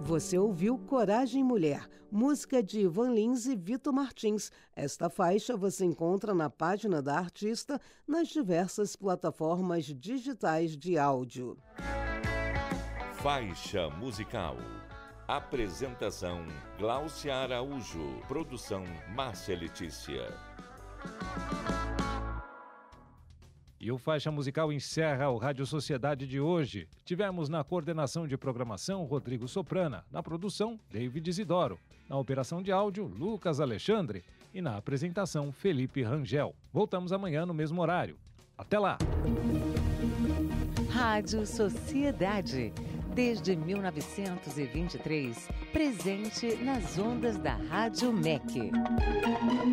Você ouviu Coragem Mulher, música de Ivan Lins e Vitor Martins. Esta faixa você encontra na página da artista nas diversas plataformas digitais de áudio. Faixa musical. Apresentação: Gláucia Araújo. Produção: Márcia Letícia. E o Faixa Musical encerra o Rádio Sociedade de hoje. Tivemos na coordenação de programação Rodrigo Soprana, na produção David Isidoro, na operação de áudio Lucas Alexandre e na apresentação Felipe Rangel. Voltamos amanhã no mesmo horário. Até lá! Rádio Sociedade. Desde 1923, presente nas ondas da Rádio MEC.